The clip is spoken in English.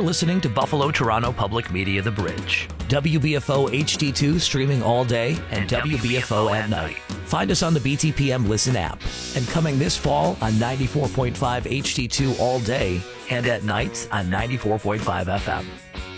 listening to Buffalo Toronto Public Media The Bridge. WBFO HD2 streaming all day and WBFO at night. Find us on the BTPM Listen app. And coming this fall on 94.5 HD2 all day and at night on 94.5 FM.